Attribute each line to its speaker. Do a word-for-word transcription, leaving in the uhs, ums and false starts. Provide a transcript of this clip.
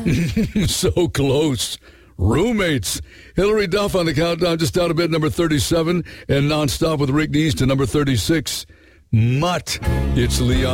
Speaker 1: So close. Roommates. Hillary Duff on the countdown, just out a bit, number thirty-seven, and Nonstop with Rick Dees to number thirty-six. Mutt. It's Leon.